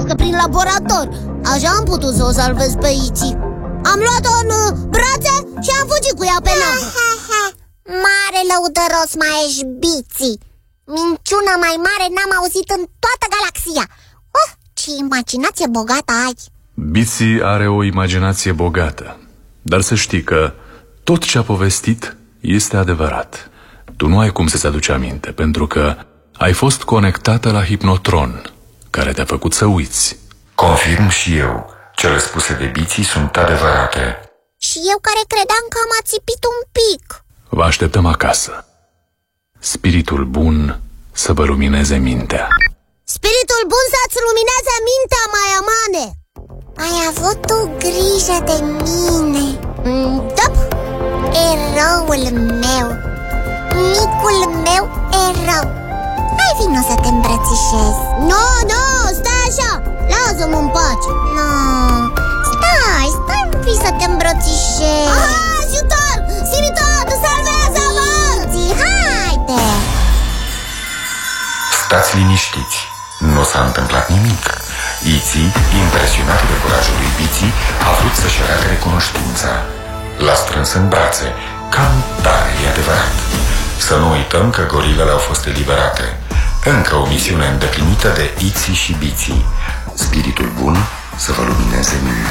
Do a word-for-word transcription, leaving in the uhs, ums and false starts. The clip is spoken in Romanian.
trăiască prin laborator. Așa am putut să o salvez pe Iți. Am luat-o în uh, brațe și am fugit cu ea pe navă. Mare lăudăros mai ești, Biți. Minciună mai mare n-am auzit în toată galaxia. Oh, ce imaginație bogată ai. Biți are o imaginație bogată, dar să știi că tot ce a povestit este adevărat. Tu nu ai cum să-ți aduci aminte, pentru că ai fost conectată la hipnotron, care te-a făcut să uiți. Confirm și eu. Cele spuse de Biții sunt adevărate. Și eu care credeam că am ațipit un pic. Vă așteptăm acasă. Spiritul bun să vă lumineze mintea. Spiritul bun să-ți lumineze mintea, Maiamane. Ai avut tu grijă de mine. Da. Eroul meu, micul meu erou. Hai, vino să te îmbrățișez. Nu, nu, stai așa, lasă-mă în pace. Nu, stai, stai un pic să te îmbrățișez. Aha, ajutor, Siritor, salvează-mă! Haide! Stați liniștiți, nu s-a întâmplat nimic. Iți, impresionat de curajul lui Biții, a vrut să-și arate recunoștința. L-a strâns în brațe, cam tare, e adevărat. Să nu uităm că gorilele au fost eliberate. Încă o misiune îndeplinită de Iți și Biții. Spiritul bun să vă lumineze mintea.